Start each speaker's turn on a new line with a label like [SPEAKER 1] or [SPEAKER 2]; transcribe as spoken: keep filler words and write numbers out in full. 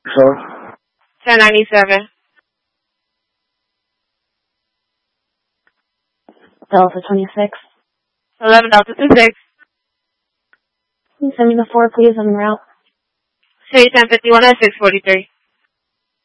[SPEAKER 1] So?
[SPEAKER 2] ten ninety-seven.
[SPEAKER 3] Delta twenty-six.
[SPEAKER 2] eleven Delta twenty-six.
[SPEAKER 3] Can you send me the four, please, on route?
[SPEAKER 2] City ten fifty-one at six forty-three.